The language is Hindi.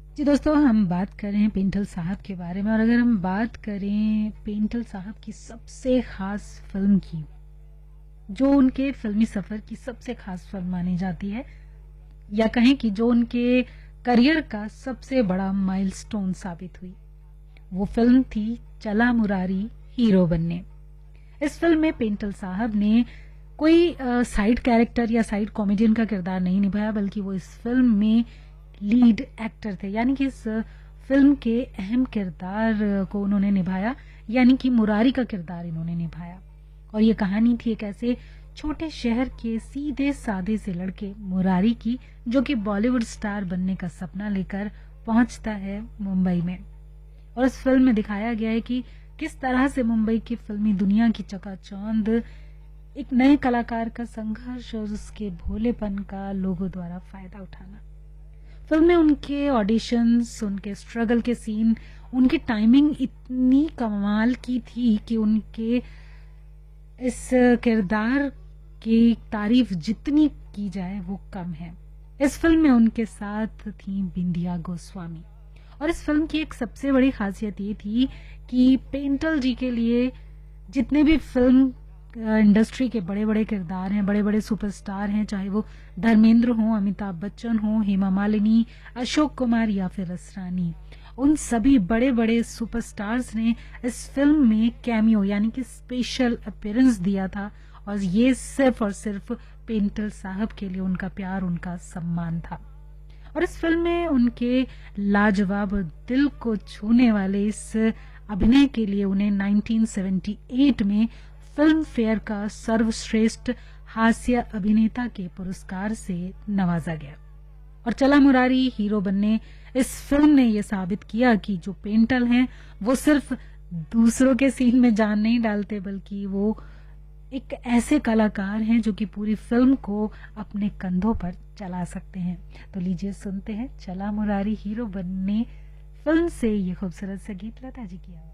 जी दोस्तों, हम बात कर रहे हैं पेंटल साहब के बारे में। और अगर हम बात करें पेंटल साहब की सबसे खास फिल्म की, जो उनके फिल्मी सफर की सबसे खास फिल्म मानी जाती है, या कहें कि जो उनके करियर का सबसे बड़ा माइलस्टोन साबित हुई, वो फिल्म थी चला मुरारी हीरो बनने। इस फिल्म में पेंटल साहब ने कोई साइड कैरेक्टर या साइड कॉमेडियन का किरदार नहीं निभाया, बल्कि वो इस फिल्म में लीड एक्टर थे। यानी कि इस फिल्म के अहम किरदार को उन्होंने निभाया, यानी कि मुरारी का किरदार इन्होंने निभाया। और ये कहानी थी एक ऐसे छोटे शहर के सीधे साधे से लड़के मुरारी की, जो कि बॉलीवुड स्टार बनने का सपना लेकर पहुंचता है मुंबई में। और इस फिल्म में दिखाया गया है कि किस तरह से मुंबई की फिल्मी दुनिया की चकाचौंध एक नए कलाकार का संघर्ष और उसके भोलेपन का लोगों द्वारा फायदा उठाना। फिल्म में उनके ऑडिशंस, उनके स्ट्रगल के सीन, उनकी टाइमिंग इतनी कमाल की थी कि उनके इस किरदार की तारीफ जितनी की जाए वो कम है। इस फिल्म में उनके साथ थी बिंदिया गोस्वामी। और इस फिल्म की एक सबसे बड़ी खासियत ये थी कि पेंटल जी के लिए जितने भी फिल्म इंडस्ट्री के बड़े बड़े किरदार हैं, बड़े बड़े सुपरस्टार हैं, चाहे वो धर्मेंद्र हो, अमिताभ बच्चन हो, हेमा मालिनी, अशोक कुमार या फिर असरानी, उन सभी बड़े बड़े सुपरस्टार्स ने इस फिल्म में कैमियो यानी कि स्पेशल अपीयरेंस दिया था। और ये सिर्फ और सिर्फ पेंटल साहब के लिए उनका प्यार, उनका सम्मान था। और इस फिल्म में उनके लाजवाब, दिल को छूने वाले इस अभिनय के लिए उन्हें 1978 में फिल्म फेयर का सर्वश्रेष्ठ हास्य अभिनेता के पुरस्कार से नवाजा गया। और चला मुरारी हीरो बनने इस फिल्म ने यह साबित किया कि जो पेंटल हैं वो सिर्फ दूसरों के सीन में जान नहीं डालते, बल्कि वो एक ऐसे कलाकार हैं जो कि पूरी फिल्म को अपने कंधों पर चला सकते हैं। तो लीजिए सुनते हैं चला मुरारी हीरो बनने फिल्म से ये खूबसूरत सा गीत लता जी की आवाज।